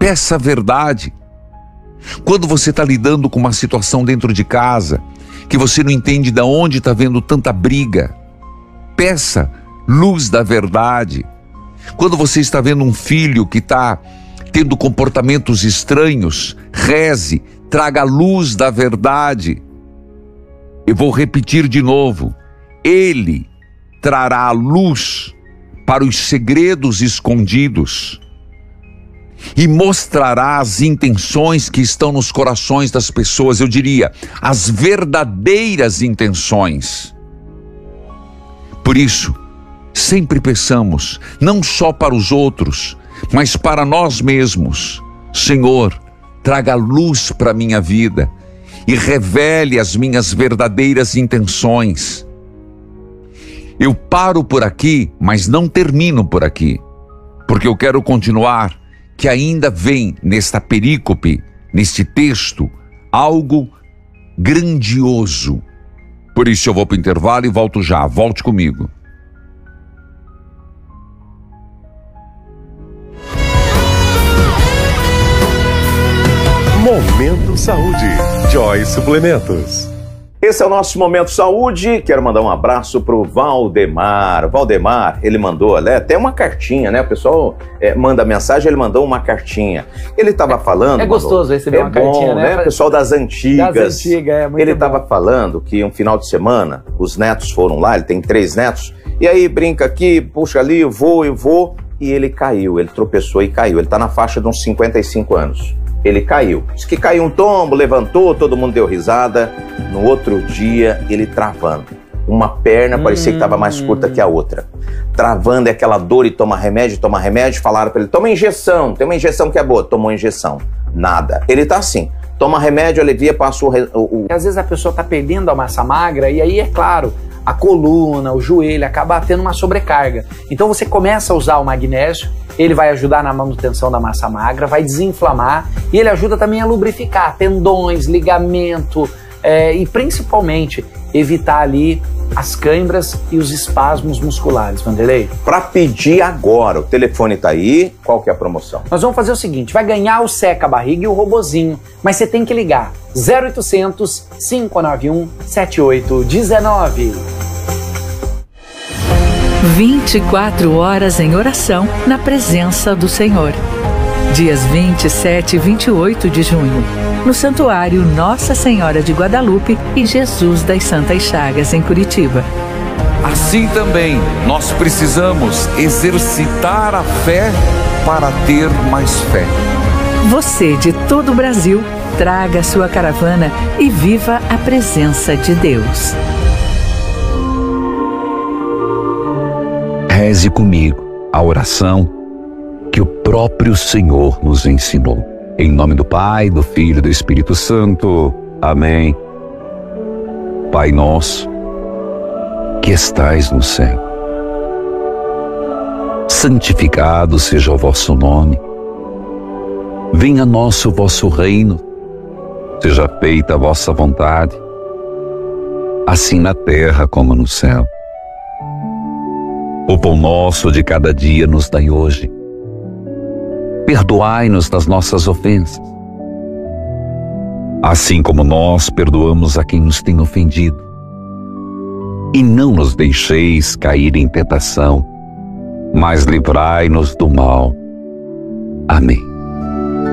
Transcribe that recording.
Peça a verdade. Quando você está lidando com uma situação dentro de casa, que você não entende de onde está vendo tanta briga, peça luz da verdade. Quando você está vendo um filho que está tendo comportamentos estranhos, reze, traga a luz da verdade. Eu vou repetir de novo. Ele trará a luz para os segredos escondidos e mostrará as intenções que estão nos corações das pessoas, eu diria, as verdadeiras intenções. Por isso, sempre peçamos, não só para os outros, mas para nós mesmos: Senhor, traga luz para a minha vida e revele as minhas verdadeiras intenções. Eu paro por aqui, mas não termino por aqui, porque eu quero continuar, que ainda vem nesta perícope, neste texto, algo grandioso. Por isso eu vou para o intervalo e volto já. Volte comigo. Momento Saúde. Joy Suplementos. Esse é o nosso Momento Saúde. Quero mandar um abraço pro Valdemar. Valdemar, ele mandou até uma cartinha, né? O pessoal manda mensagem, ele mandou uma cartinha. Ele estava falando... É gostoso receber uma cartinha, né? O pessoal das antigas. Das antigas, muito ele bom. estava falando que um final de semana, os netos foram lá, ele tem 3 netos, e aí brinca aqui, puxa ali, eu vou, e ele caiu, ele tropeçou e caiu. Ele tá na faixa de uns 55 anos. Ele caiu. Diz que caiu um tombo, levantou, todo mundo deu risada. No outro dia, ele travando. Uma perna parecia que estava mais curta que a outra. Travando, é aquela dor e toma remédio. Falaram para ele, toma injeção, tem uma injeção que é boa. Tomou injeção. Nada. Ele tá assim, toma remédio, alivia, passa Às vezes a pessoa tá perdendo a massa magra e aí, é claro, a coluna, o joelho acaba tendo uma sobrecarga. Então você começa a usar o magnésio, ele vai ajudar na manutenção da massa magra, vai desinflamar e ele ajuda também a lubrificar tendões, ligamento e principalmente evitar ali as câimbras e os espasmos musculares, Vanderlei. Para pedir agora, o telefone tá aí, qual que é a promoção? Nós vamos fazer o seguinte, vai ganhar o seca-barriga e o robozinho, mas você tem que ligar 0800 591 7819. 24 horas em oração na presença do Senhor. Dias 27 e 28 de junho, no Santuário Nossa Senhora de Guadalupe e Jesus das Santas Chagas, em Curitiba. Assim também, nós precisamos exercitar a fé para ter mais fé. Você de todo o Brasil, traga sua caravana e viva a presença de Deus. Reze comigo a oração que o próprio Senhor nos ensinou. Em nome do Pai, do Filho e do Espírito Santo. Amém. Pai nosso, que estais no céu, santificado seja o vosso nome. Venha a nós o vosso reino. Seja feita a vossa vontade, assim na terra como no céu. O pão nosso de cada dia nos dai hoje. Perdoai-nos das nossas ofensas, assim como nós perdoamos a quem nos tem ofendido. E não nos deixeis cair em tentação, mas livrai-nos do mal. Amém.